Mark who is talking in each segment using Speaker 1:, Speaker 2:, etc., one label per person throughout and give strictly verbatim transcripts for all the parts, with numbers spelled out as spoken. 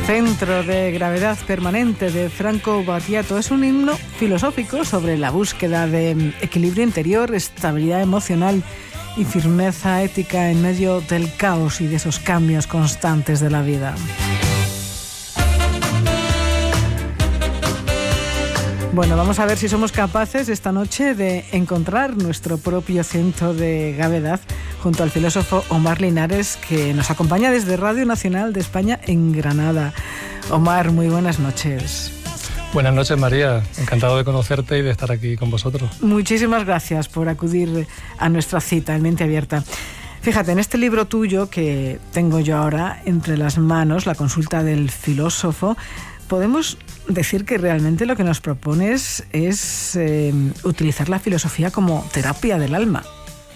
Speaker 1: Centro de Gravedad Permanente de Franco Battiato es un himno filosófico sobre la búsqueda de equilibrio interior, estabilidad emocional y firmeza ética en medio del caos y de esos cambios constantes de la vida. Bueno, vamos a ver si somos capaces esta noche de encontrar nuestro propio centro de gravedad junto al filósofo Omar Linares, que nos acompaña desde Radio Nacional de España en Granada. Omar, muy buenas noches.
Speaker 2: Buenas noches, María. Encantado de conocerte y de estar aquí con vosotros.
Speaker 1: Muchísimas gracias por acudir a nuestra cita en Mente Abierta. Fíjate, en este libro tuyo que tengo yo ahora entre las manos, La consulta del filósofo, podemos decir que realmente lo que nos propones es eh, utilizar la filosofía como terapia del alma.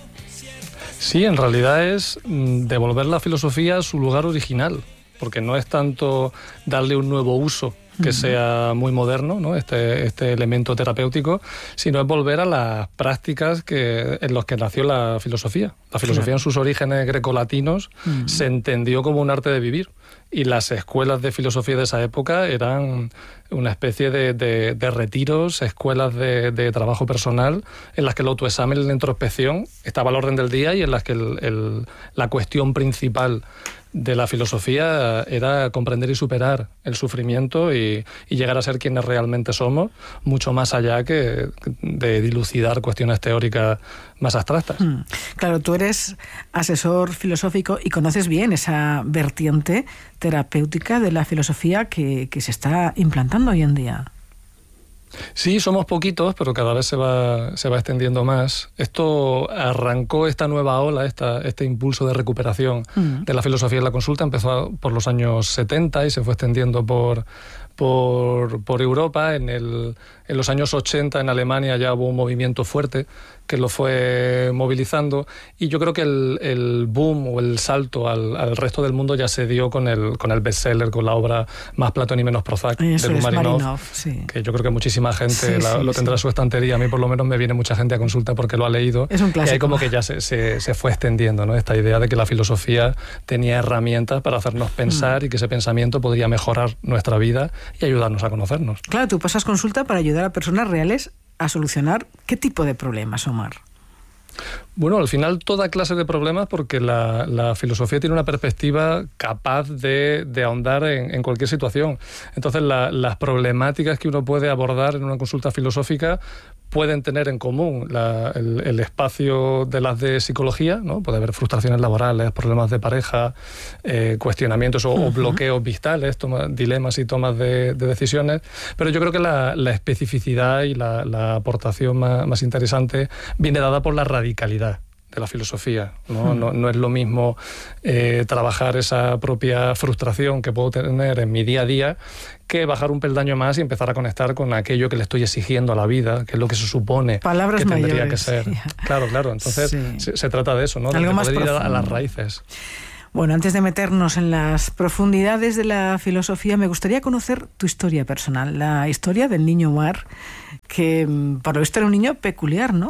Speaker 2: Sí, en realidad es devolver la filosofía a su lugar original, porque no es tanto darle un nuevo uso que sea muy moderno, ¿no? este, este elemento terapéutico, sino es volver a las prácticas que, en las que nació la filosofía. La filosofía, claro, en sus orígenes grecolatinos, uh-huh. se entendió como un arte de vivir, y las escuelas de filosofía de esa época eran una especie de, de, de retiros, escuelas de, de trabajo personal, en las que el autoexamen y la introspección estaba al orden del día y en las que el, el, la cuestión principal de la filosofía era comprender y superar el sufrimiento y, y llegar a ser quienes realmente somos, mucho más allá que de dilucidar cuestiones teóricas más abstractas.
Speaker 1: Mm. Claro, tú eres asesor filosófico y conoces bien esa vertiente terapéutica de la filosofía que, que se está implantando hoy en día.
Speaker 2: Sí, somos poquitos, pero cada vez se va, se va extendiendo más. Esto arrancó, esta nueva ola, esta, este impulso de recuperación mm. de la filosofía en la consulta, empezó por los años setenta y se fue extendiendo por, por, por Europa. En, el, en los años ochenta en Alemania ya hubo un movimiento fuerte que lo fue movilizando, y yo creo que el, el boom o el salto al, al resto del mundo ya se dio con el, con el bestseller, con la obra Más Platón y menos Prozac de Lumarinov, Marinov, sí. que yo creo que muchísima gente sí, la, sí, lo tendrá sí. en su estantería. A mí por lo menos me viene mucha gente a consulta porque lo ha leído.
Speaker 1: Es un clásico.
Speaker 2: Y ahí como que ya se, se, se fue extendiendo, ¿no? Esta idea de que la filosofía tenía herramientas para hacernos pensar mm. y que ese pensamiento podría mejorar nuestra vida y ayudarnos a conocernos.
Speaker 1: Claro, tú pasas consulta para ayudar a personas reales a solucionar ¿qué tipo de problemas, Omar?
Speaker 2: Bueno, al final toda clase de problemas, porque la, la filosofía tiene una perspectiva capaz de, de ahondar en, en cualquier situación. Entonces la, las problemáticas que uno puede abordar en una consulta filosófica pueden tener en común la, el, el espacio de las de psicología, ¿no? Puede haber frustraciones laborales, problemas de pareja, eh, cuestionamientos o, uh-huh. o bloqueos vitales, toma, dilemas y tomas de, de decisiones, pero yo creo que la, la especificidad y la, la aportación más, más interesante viene dada por la radicalidad de la filosofía, ¿no? Hmm. No, no es lo mismo eh, trabajar esa propia frustración que puedo tener en mi día a día que bajar un peldaño más y empezar a conectar con aquello que le estoy exigiendo a la vida, que es lo que se supone
Speaker 1: Palabras
Speaker 2: que tendría
Speaker 1: mayores,
Speaker 2: que ser.
Speaker 1: Sí.
Speaker 2: Claro, claro. Entonces sí. se, se trata de eso, ¿no? De,
Speaker 1: Algo
Speaker 2: de
Speaker 1: más
Speaker 2: poder
Speaker 1: profundo.
Speaker 2: ir a, a las raíces.
Speaker 1: Bueno, antes de meternos en las profundidades de la filosofía, me gustaría conocer tu historia personal, la historia del niño Omar, que por lo visto era un niño peculiar, ¿no?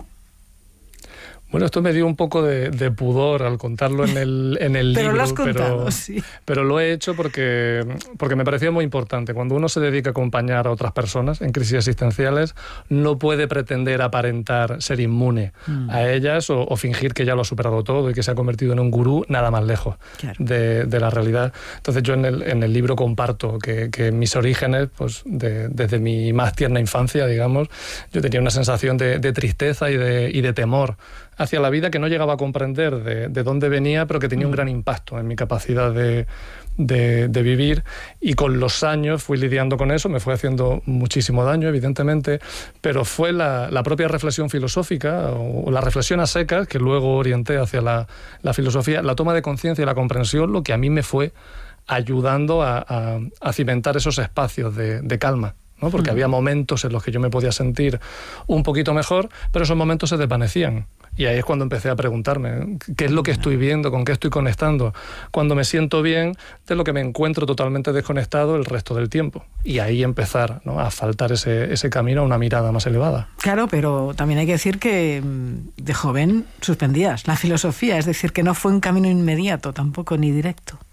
Speaker 2: Bueno, esto me dio un poco de, de pudor al contarlo en el, en el
Speaker 1: pero
Speaker 2: libro.
Speaker 1: Lo has contado,
Speaker 2: pero,
Speaker 1: sí.
Speaker 2: pero lo he hecho porque, porque me parecía muy importante. Cuando uno se dedica a acompañar a otras personas en crisis existenciales, no puede pretender aparentar ser inmune mm. a ellas o, o fingir que ya lo ha superado todo y que se ha convertido en un gurú nada más lejos claro. de, de la realidad. Entonces yo en el, en el libro comparto que, que mis orígenes, pues de, desde mi más tierna infancia, digamos, yo tenía una sensación de, de tristeza y de, y de temor hacia la vida que no llegaba a comprender de, de dónde venía, pero que tenía un gran impacto en mi capacidad de, de, de vivir, y con los años fui lidiando con eso, me fue haciendo muchísimo daño, evidentemente, pero fue la, la propia reflexión filosófica o, o la reflexión a secas que luego orienté hacia la, la filosofía, la toma de conciencia y la comprensión, lo que a mí me fue ayudando a, a, a cimentar esos espacios de, de calma, ¿no? Porque mm. había momentos en los que yo me podía sentir un poquito mejor, pero esos momentos se desvanecían. Y ahí es cuando empecé a preguntarme qué es lo que estoy viendo, con qué estoy conectando, cuando me siento bien, de lo que me encuentro totalmente desconectado el resto del tiempo. Y ahí empezar, ¿no?, a faltar ese, ese camino a una mirada más elevada.
Speaker 1: Claro, pero también hay que decir que de joven suspendías la filosofía, es decir, que no fue un camino inmediato tampoco, ni directo.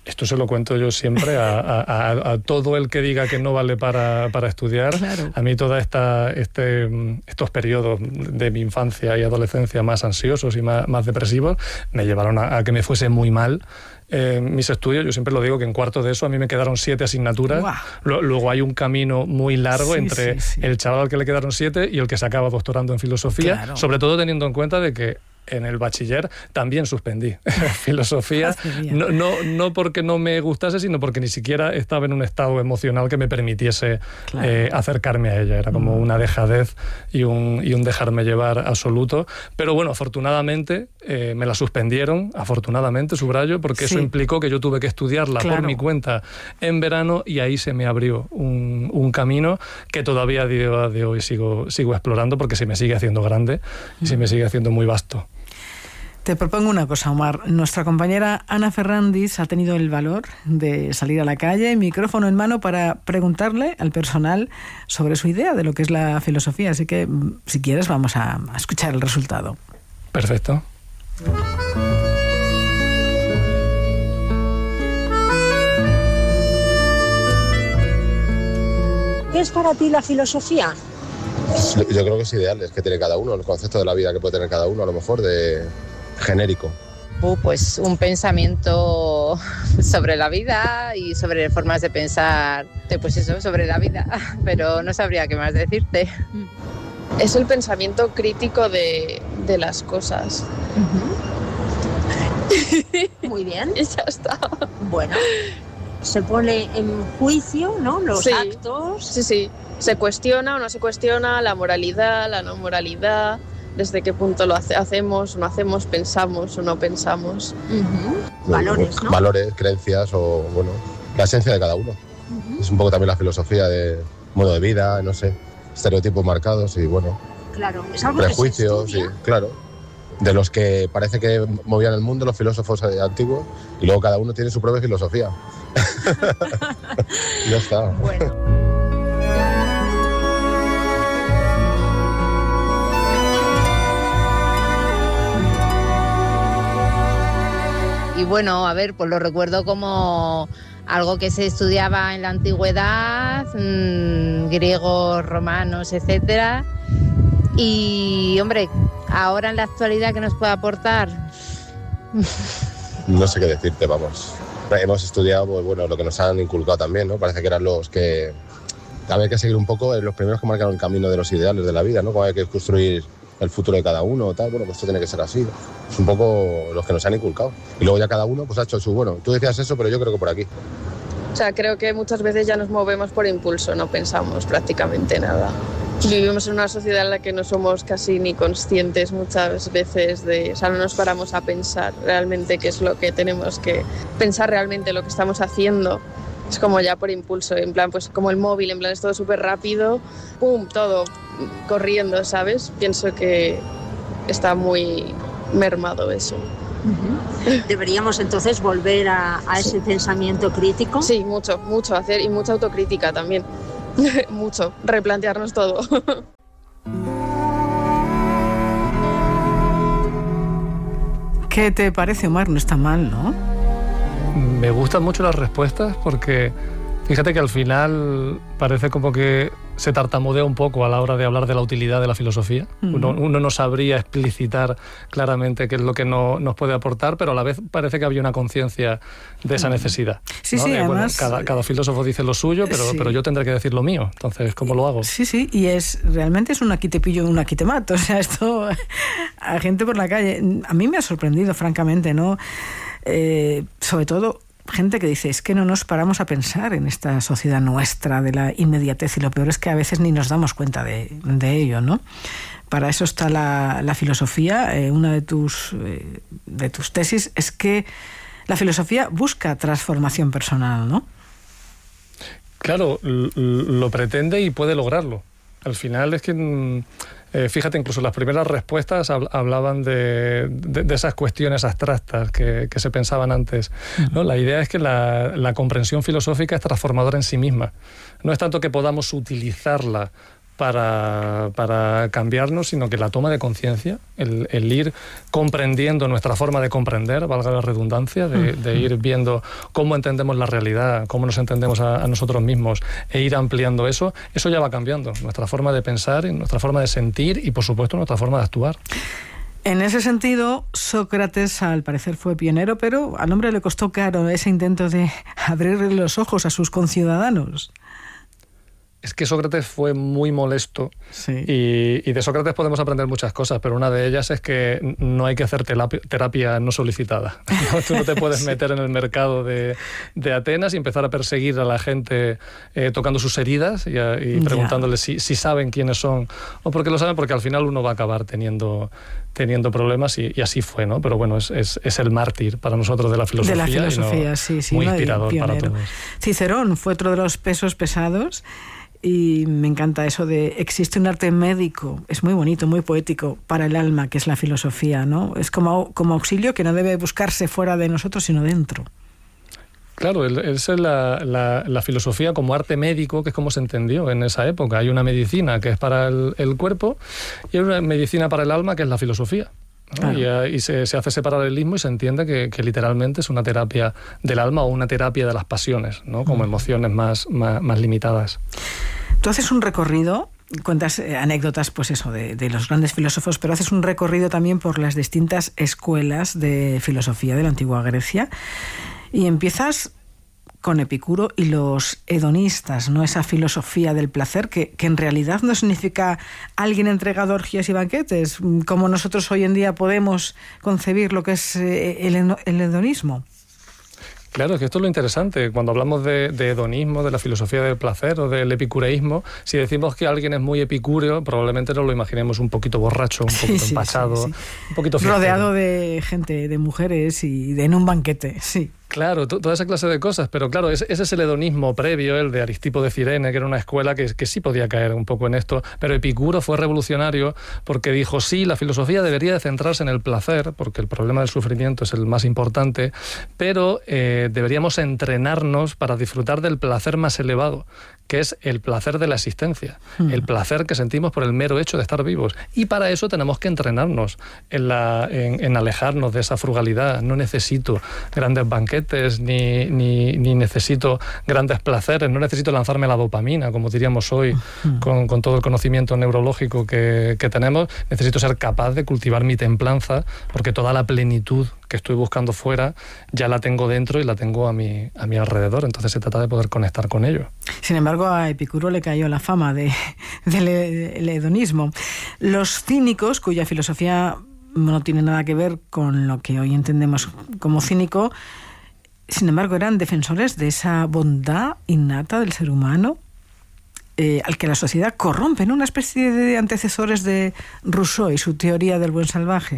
Speaker 2: Esto se lo cuento yo siempre a, a, a todo el que diga que no vale para, para estudiar. Claro. A mí todos este, estos periodos de mi infancia y adolescencia más ansiosos y más, más depresivos me llevaron a, a que me fuese muy mal. Eh, mis estudios, yo siempre lo digo que en cuarto de eso a mí me quedaron siete asignaturas. Wow. Luego hay un camino muy largo sí, entre sí, sí. el chaval al que le quedaron siete y el que se acaba doctorando en filosofía, claro. sobre todo teniendo en cuenta de que en el bachiller también suspendí filosofía, no, no, no porque no me gustase, sino porque ni siquiera estaba en un estado emocional que me permitiese claro. eh, acercarme a ella. Era como una dejadez y un, y un dejarme llevar absoluto. Pero bueno, afortunadamente eh, me la suspendieron, afortunadamente, subrayo, porque sí. eso implicó que yo tuve que estudiarla claro. por mi cuenta en verano y ahí se me abrió un, un camino que todavía a día de hoy sigo, sigo explorando porque se me sigue haciendo grande y mm. se me sigue haciendo muy vasto.
Speaker 1: Te propongo una cosa, Omar. Nuestra compañera Ana Ferrandis ha tenido el valor de salir a la calle, micrófono en mano, para preguntarle al personal sobre su idea de lo que es la filosofía. Así que, si quieres, vamos a, a escuchar el resultado.
Speaker 2: Perfecto.
Speaker 3: ¿Qué es para ti la filosofía?
Speaker 4: Yo creo que es ideal, es que tiene cada uno, el concepto de la vida que puede tener cada uno, a lo mejor, de genérico.
Speaker 5: Uh, pues un pensamiento sobre la vida y sobre formas de pensar, pues eso, sobre la vida, pero no sabría qué más decirte.
Speaker 6: Es el pensamiento crítico de, de las cosas.
Speaker 3: Uh-huh. Muy bien.
Speaker 6: Y ya está.
Speaker 3: Bueno, se pone en juicio, ¿no? Los
Speaker 6: sí,
Speaker 3: actos.
Speaker 6: Sí, sí. Se cuestiona o no se cuestiona la moralidad, la no moralidad, desde qué punto lo hace, hacemos o no hacemos, pensamos o no pensamos.
Speaker 3: Uh-huh. Valores, ¿no?
Speaker 4: Valores, creencias o, bueno, la esencia de cada uno. Uh-huh. Es un poco también la filosofía de modo de vida, no sé, estereotipos marcados y, bueno,
Speaker 3: claro, es algo
Speaker 4: prejuicios,
Speaker 3: que se estudia.
Speaker 4: Sí, claro. De los que parece que movían el mundo los filósofos antiguos y luego cada uno tiene su propia filosofía. Ya está.
Speaker 3: Bueno.
Speaker 5: Y bueno, a ver, pues lo recuerdo como algo que se estudiaba en la antigüedad, mmm, griegos, romanos, etcétera. Y, hombre, ahora en la actualidad, ¿qué nos puede aportar?
Speaker 4: No sé qué decirte, vamos. Hemos estudiado, pues, bueno, lo que nos han inculcado también, ¿no? Parece que eran los que... Había que seguir un poco los primeros que marcaron el camino de los ideales de la vida, ¿no? Como hay que construir el futuro de cada uno, tal, bueno, pues esto tiene que ser así. Es un poco los que nos han inculcado. Y luego ya cada uno pues ha hecho su, bueno, tú decías eso, pero yo creo que por aquí.
Speaker 6: O sea, creo que muchas veces ya nos movemos por impulso, no pensamos prácticamente nada. Vivimos en una sociedad en la que no somos casi ni conscientes muchas veces de... O sea, no nos paramos a pensar realmente qué es lo que tenemos que pensar realmente, lo que estamos haciendo. Es como ya por impulso, en plan, pues como el móvil, en plan, es todo súper rápido, pum, todo corriendo, ¿sabes? Pienso que está muy mermado eso.
Speaker 3: Uh-huh. ¿Deberíamos entonces volver a, a ese sí. pensamiento crítico?
Speaker 6: Sí, mucho, mucho hacer y mucha autocrítica también. Mucho, replantearnos todo.
Speaker 1: ¿Qué te parece, Omar? No está mal, ¿no?
Speaker 2: Me gustan mucho las respuestas porque fíjate que al final parece como que se tartamudea un poco a la hora de hablar de la utilidad de la filosofía. Uh-huh. Uno, uno no sabría explicitar claramente qué es lo que no, nos puede aportar, pero a la vez parece que había una conciencia de esa necesidad.
Speaker 1: Sí,
Speaker 2: ¿no?
Speaker 1: sí,
Speaker 2: de,
Speaker 1: además...
Speaker 2: Bueno, cada, cada filósofo dice lo suyo, pero, sí. pero yo tendré que decir lo mío. Entonces, ¿cómo lo hago?
Speaker 1: Sí, sí, y es realmente es un aquí te pillo, un aquí te mato. O sea, esto a gente por la calle... A mí me ha sorprendido, francamente, ¿no? Eh, sobre todo... gente que dice, es que no nos paramos a pensar en esta sociedad nuestra de la inmediatez y lo peor es que a veces ni nos damos cuenta de, de ello, ¿no? Para eso está la, la filosofía. Eh, una de tus, eh, de tus tesis es que la filosofía busca transformación personal, ¿no?
Speaker 2: Claro, lo pretende y puede lograrlo. Al final es que... Eh, fíjate, incluso las primeras respuestas hablaban de, de, de esas cuestiones abstractas que, que se pensaban antes, ¿no? La idea es que la, la comprensión filosófica es transformadora en sí misma. No es tanto que podamos utilizarla para, para cambiarnos, sino que la toma de conciencia, el, el ir comprendiendo nuestra forma de comprender, valga la redundancia, de, de ir viendo cómo entendemos la realidad, cómo nos entendemos a, a nosotros mismos e ir ampliando eso, eso ya va cambiando nuestra forma de pensar, nuestra forma de sentir y, por supuesto, nuestra forma de actuar.
Speaker 1: En ese sentido, Sócrates al parecer fue pionero, pero al hombre le costó caro ese intento de abrirle los ojos a sus conciudadanos.
Speaker 2: Es que Sócrates fue muy molesto,
Speaker 1: sí.
Speaker 2: y, y de Sócrates podemos aprender muchas cosas, pero una de ellas es que no hay que hacer terapia, terapia no solicitada. ¿No? Tú no te puedes sí. meter en el mercado de, de Atenas y empezar a perseguir a la gente eh, tocando sus heridas y, a, y preguntándoles si, si saben quiénes son o por qué lo saben, porque al final uno va a acabar teniendo... teniendo problemas y, y así fue, ¿no? Pero bueno, es, es, es el mártir para nosotros de la filosofía.
Speaker 1: De la filosofía,
Speaker 2: y no,
Speaker 1: sí, sí.
Speaker 2: Muy
Speaker 1: no,
Speaker 2: inspirador
Speaker 1: pionero.
Speaker 2: para todos.
Speaker 1: Cicerón fue otro de los pesos pesados y me encanta eso de existe un arte médico, es muy bonito, muy poético para el alma, que es la filosofía, ¿no? Es como, como auxilio que no debe buscarse fuera de nosotros, sino dentro.
Speaker 2: Claro, es la, la, la filosofía como arte médico, que es como se entendió en esa época. Hay una medicina que es para el, el cuerpo y hay una medicina para el alma que es la filosofía, ¿no? Claro. Y, y se, se hace ese paralelismo y se entiende que, que literalmente es una terapia del alma o una terapia de las pasiones, ¿no? Como emociones más, más, más limitadas.
Speaker 1: Tú haces un recorrido, cuentas anécdotas, pues eso, de, de los grandes filósofos, pero haces un recorrido también por las distintas escuelas de filosofía de la antigua Grecia. Y empiezas con Epicuro y los hedonistas, ¿no? Esa filosofía del placer que, que en realidad no significa alguien entregado a orgías y banquetes, como nosotros hoy en día podemos concebir lo que es el, el hedonismo.
Speaker 2: Claro, es que esto es lo interesante. Cuando hablamos de, de hedonismo, de la filosofía del placer o del epicureísmo, si decimos que alguien es muy epicúreo, probablemente nos lo imaginemos un poquito borracho, un poquito sí, empachado, sí, sí. un poquito fiestero.
Speaker 1: Rodeado de gente, de mujeres y de, en un banquete, sí.
Speaker 2: Claro, toda esa clase de cosas, pero claro, ese, ese es el hedonismo previo, el de Aristipo de Cirene, que era una escuela que, que sí podía caer un poco en esto, pero Epicuro fue revolucionario porque dijo, sí, la filosofía debería de centrarse en el placer, porque el problema del sufrimiento es el más importante, pero eh, deberíamos entrenarnos para disfrutar del placer más elevado, que es el placer de la existencia, mm. el placer que sentimos por el mero hecho de estar vivos. Y para eso tenemos que entrenarnos en, la, en, en alejarnos de esa frugalidad. No necesito grandes banquetes, ni, ni, ni necesito grandes placeres, no necesito lanzarme la dopamina, como diríamos hoy, mm. con, con todo el conocimiento neurológico que, que tenemos. Necesito ser capaz de cultivar mi templanza, porque toda la plenitud que estoy buscando fuera ya la tengo dentro y la tengo a mi, a mi alrededor. Entonces se trata de poder conectar con ello.
Speaker 1: Sin embargo, a Epicuro le cayó la fama de, del hedonismo. Los cínicos, cuya filosofía no tiene nada que ver con lo que hoy entendemos como cínico, sin embargo, eran defensores de esa bondad innata del ser humano, eh, al que la sociedad corrompe, ¿no? Una especie de antecesores de Rousseau y su teoría del buen salvaje.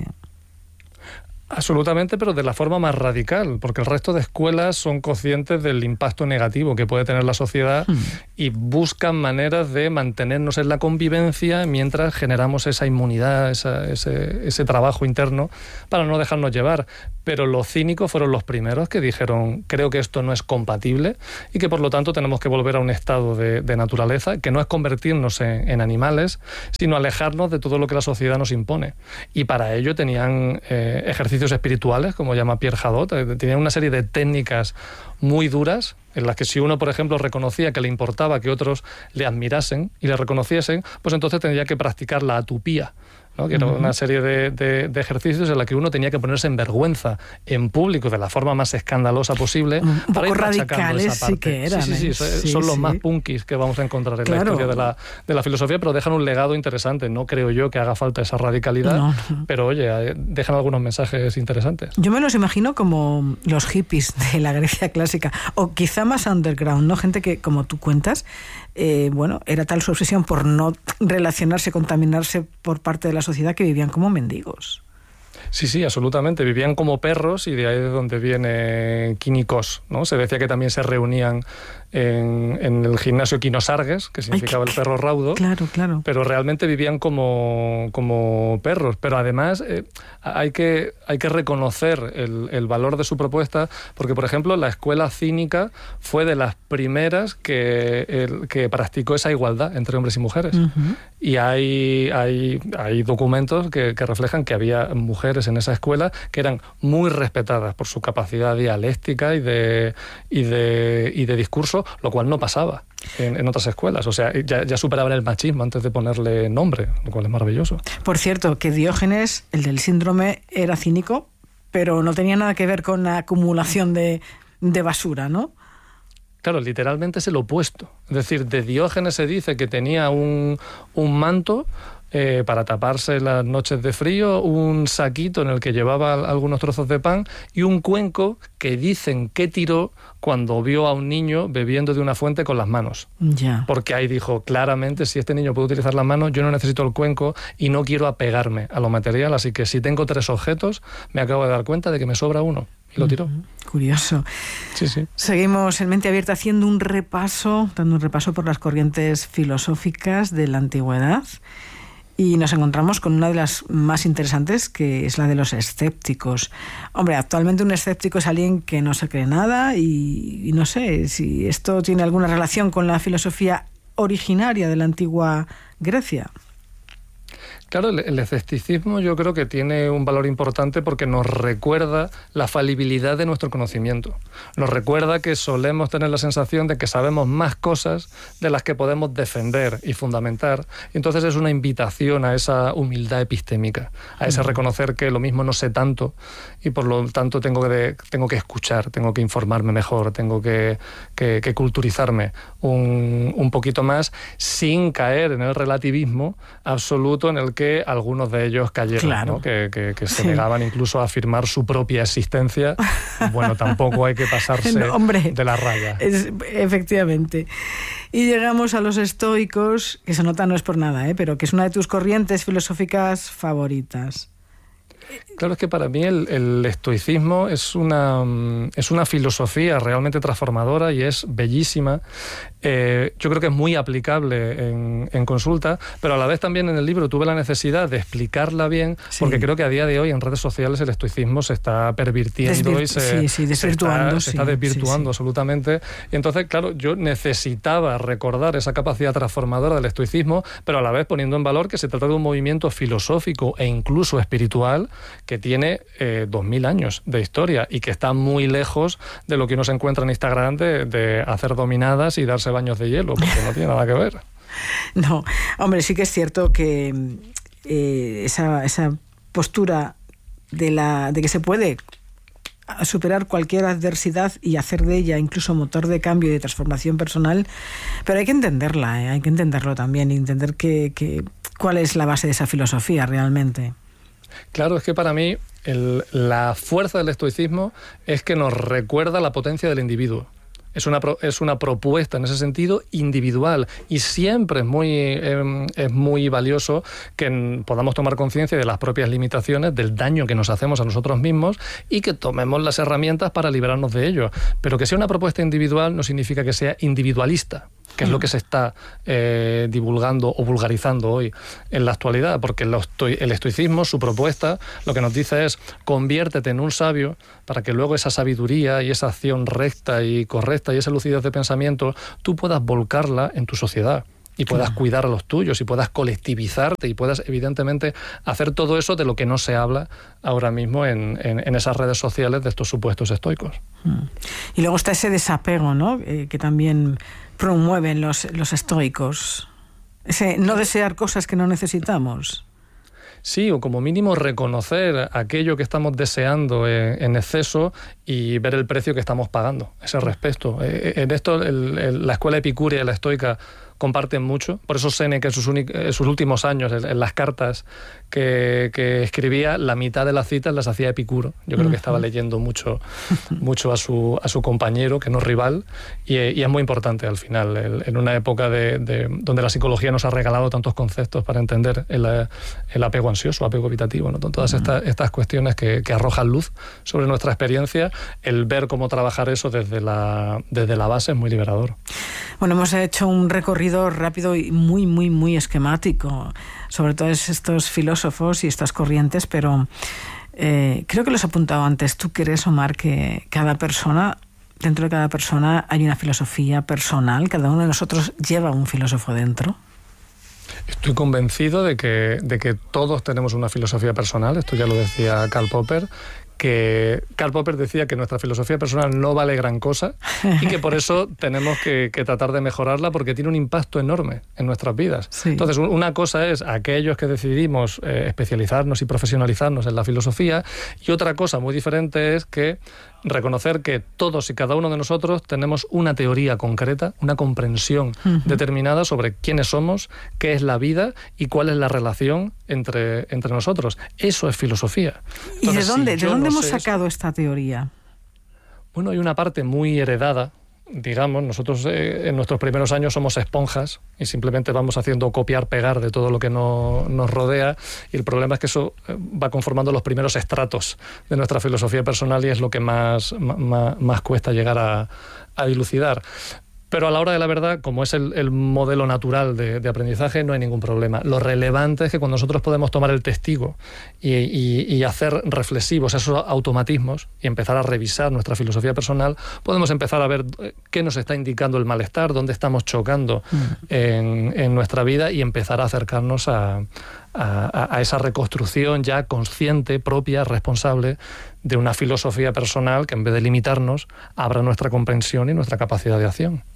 Speaker 2: Absolutamente, pero de la forma más radical, porque el resto de escuelas son conscientes del impacto negativo que puede tener la sociedad mm. y buscan maneras de mantenernos en la convivencia mientras generamos esa inmunidad, esa, ese, ese trabajo interno para no dejarnos llevar. Pero los cínicos fueron los primeros que dijeron, creo que esto no es compatible y que por lo tanto tenemos que volver a un estado de, de naturaleza, que no es convertirnos en, en animales, sino alejarnos de todo lo que la sociedad nos impone. Y para ello tenían eh, ejercicios espirituales, como llama Pierre Hadot, tenían una serie de técnicas muy duras en las que si uno, por ejemplo, reconocía que le importaba que otros le admirasen y le reconociesen, pues entonces tendría que practicar la atupía, ¿no? Que era una serie de, de, de ejercicios en la que uno tenía que ponerse en vergüenza en público de la forma más escandalosa posible.
Speaker 1: Un
Speaker 2: para
Speaker 1: poco
Speaker 2: ir
Speaker 1: radicales
Speaker 2: esa parte.
Speaker 1: Sí que eran.
Speaker 2: Sí, sí, sí,
Speaker 1: ¿eh?
Speaker 2: sí son
Speaker 1: sí,
Speaker 2: los
Speaker 1: sí.
Speaker 2: más punkis que vamos a encontrar en
Speaker 1: claro.
Speaker 2: la historia de la, de la filosofía, pero dejan un legado interesante. No creo yo que haga falta esa radicalidad, no, no. pero oye, dejan algunos mensajes interesantes.
Speaker 1: Yo me los imagino como los hippies de la Grecia clásica, o quizá más underground, ¿no? Gente que, como tú cuentas, eh, bueno, era tal su obsesión por no relacionarse, contaminarse por parte de la sociedad que vivían como mendigos.
Speaker 2: Sí, sí, absolutamente. Vivían como perros y de ahí es donde viene Quínicos, ¿no? Se decía que también se reunían en, en el gimnasio Quinosargues, que significaba Ay, el perro raudo.
Speaker 1: Claro, claro.
Speaker 2: Pero realmente vivían como, como perros. Pero además eh, hay, que, hay que reconocer el, el valor de su propuesta, porque, por ejemplo, la escuela cínica fue de las primeras que, el, que practicó esa igualdad entre hombres y mujeres. Uh-huh. Y hay, hay, hay documentos que, que reflejan que había mujeres en esa escuela que eran muy respetadas por su capacidad dialéctica y de, y de, y de discurso, lo cual no pasaba en, en otras escuelas. O sea, ya, ya superaban el machismo antes de ponerle nombre, lo cual es maravilloso.
Speaker 1: Por cierto, que Diógenes, el del síndrome, era cínico, pero no tenía nada que ver con la acumulación de, de basura, ¿no?
Speaker 2: Claro, literalmente es el opuesto. Es decir, de Diógenes se dice que tenía un, un manto eh, para taparse las noches de frío, un saquito en el que llevaba algunos trozos de pan y un cuenco que dicen que tiró cuando vio a un niño bebiendo de una fuente con las manos.
Speaker 1: Ya.
Speaker 2: Porque ahí dijo, claramente, si este niño puede utilizar las manos, yo no necesito el cuenco y no quiero apegarme a lo material, así que si tengo tres objetos, me acabo de dar cuenta de que me sobra uno. Y lo tiró. Uh-huh.
Speaker 1: Curioso.
Speaker 2: Sí, sí.
Speaker 1: Seguimos en Mente Abierta haciendo un repaso, dando un repaso por las corrientes filosóficas de la antigüedad. Y nos encontramos con una de las más interesantes, que es la de los escépticos. Hombre, actualmente un escéptico es alguien que no se cree nada y, y no sé si esto tiene alguna relación con la filosofía originaria de la antigua Grecia.
Speaker 2: Claro, el, el escepticismo yo creo que tiene un valor importante porque nos recuerda la falibilidad de nuestro conocimiento. Nos recuerda que solemos tener la sensación de que sabemos más cosas de las que podemos defender y fundamentar. Entonces es una invitación a esa humildad epistémica, a ese reconocer que lo mismo no sé tanto y por lo tanto tengo que, tengo que escuchar, tengo que informarme mejor, tengo que, que, que culturizarme un, un poquito más sin caer en el relativismo absoluto en el que algunos de ellos cayeron,
Speaker 1: claro.
Speaker 2: ¿no? que, que, que se
Speaker 1: sí.
Speaker 2: negaban incluso a afirmar su propia existencia. Bueno, tampoco hay que pasarse
Speaker 1: no, hombre,
Speaker 2: de la raya.
Speaker 1: Es, efectivamente. Y llegamos a los estoicos, que se nota no es por nada, ¿eh? Pero que es una de tus corrientes filosóficas favoritas.
Speaker 2: Claro, es que para mí el, el estoicismo es una, es una filosofía realmente transformadora y es bellísima. Eh, yo creo que es muy aplicable en, en consulta, pero a la vez también en el libro tuve la necesidad de explicarla bien, sí. porque creo que a día de hoy en redes sociales el estoicismo se está pervirtiendo
Speaker 1: Desvirt-
Speaker 2: y se,
Speaker 1: sí, sí, desvirtuando,
Speaker 2: se está, se está
Speaker 1: sí,
Speaker 2: desvirtuando
Speaker 1: sí, sí.
Speaker 2: absolutamente. Y entonces, claro, yo necesitaba recordar esa capacidad transformadora del estoicismo, pero a la vez poniendo en valor que se trata de un movimiento filosófico e incluso espiritual que tiene eh, dos mil años de historia y que está muy lejos de lo que uno se encuentra en Instagram de, de hacer dominadas y darse baños de hielo, porque no tiene nada que ver.
Speaker 1: No, hombre, sí que es cierto que eh, esa, esa postura de, la, de que se puede superar cualquier adversidad y hacer de ella incluso motor de cambio y de transformación personal, pero hay que entenderla, ¿eh? Hay que entenderlo también y entender que, que, cuál es la base de esa filosofía realmente.
Speaker 2: Claro, es que para mí el, la fuerza del estoicismo es que nos recuerda la potencia del individuo. Es una, es una propuesta en ese sentido individual y siempre es muy, eh, es muy valioso que podamos tomar conciencia de las propias limitaciones, del daño que nos hacemos a nosotros mismos y que tomemos las herramientas para liberarnos de ello. Pero que sea una propuesta individual no significa que sea individualista, que es lo que se está eh, divulgando o vulgarizando hoy en la actualidad, porque el, estoi- el estoicismo, su propuesta, lo que nos dice es conviértete en un sabio para que luego esa sabiduría y esa acción recta y correcta y esa lucidez de pensamiento tú puedas volcarla en tu sociedad y puedas claro. cuidar a los tuyos y puedas colectivizarte y puedas evidentemente hacer todo eso de lo que no se habla ahora mismo en, en, en esas redes sociales de estos supuestos estoicos.
Speaker 1: Y luego está ese desapego, ¿no? Eh, que también promueven los, los estoicos. Ese no desear cosas que no necesitamos.
Speaker 2: Sí, o como mínimo reconocer aquello que estamos deseando en, en exceso y ver el precio que estamos pagando, ese respeto. En esto, el, el, la escuela epicúrea y la estoica comparten mucho. Por eso Séneca en sus, en sus últimos años, en, en las cartas que, que escribía, la mitad de las citas las hacía Epicuro. Yo creo uh-huh. que estaba leyendo mucho, mucho a, su, a su compañero, que no rival, y, y es muy importante al final, el, en una época de, de, donde la psicología nos ha regalado tantos conceptos para entender el, el apego ansioso, apego evitativo, ¿no? Todas uh-huh. estas, estas cuestiones que, que arrojan luz sobre nuestra experiencia, el ver cómo trabajar eso desde la, desde la base es muy liberador.
Speaker 1: Bueno, hemos hecho un recorrido rápido y muy, muy, muy esquemático sobre todos estos filósofos y estas corrientes, pero eh, creo que lo has apuntado antes. ¿Tú crees, Omar, que cada persona, dentro de cada persona hay una filosofía personal? ¿Cada uno de nosotros lleva un filósofo dentro?
Speaker 2: Estoy convencido de que, de que todos tenemos una filosofía personal. Esto ya lo decía Karl Popper, que Karl Popper decía que nuestra filosofía personal no vale gran cosa y que por eso tenemos que, que tratar de mejorarla, porque tiene un impacto enorme en nuestras vidas. Sí. Entonces, una cosa es aquellos que decidimos eh, especializarnos y profesionalizarnos en la filosofía, y otra cosa muy diferente es que reconocer que todos y cada uno de nosotros tenemos una teoría concreta, una comprensión uh-huh. determinada sobre quiénes somos, qué es la vida y cuál es la relación entre, entre nosotros. Eso es filosofía. Entonces,
Speaker 1: ¿y de dónde,
Speaker 2: si
Speaker 1: ¿de dónde
Speaker 2: no
Speaker 1: hemos
Speaker 2: sé
Speaker 1: sacado
Speaker 2: eso,
Speaker 1: esta teoría?
Speaker 2: Bueno, hay una parte muy heredada. Digamos, nosotros eh, en nuestros primeros años somos esponjas y simplemente vamos haciendo copiar-pegar de todo lo que no, nos rodea, y el problema es que eso va conformando los primeros estratos de nuestra filosofía personal y es lo que más, más, más cuesta llegar a, a dilucidar. Pero a la hora de la verdad, como es el, el modelo natural de, de aprendizaje, no hay ningún problema. Lo relevante es que cuando nosotros podemos tomar el testigo y, y, y hacer reflexivos esos automatismos y empezar a revisar nuestra filosofía personal, podemos empezar a ver qué nos está indicando el malestar, dónde estamos chocando mm. en, en nuestra vida, y empezar a acercarnos a, a, a esa reconstrucción ya consciente, propia, responsable de una filosofía personal que, en vez de limitarnos, abra nuestra comprensión y nuestra capacidad de acción.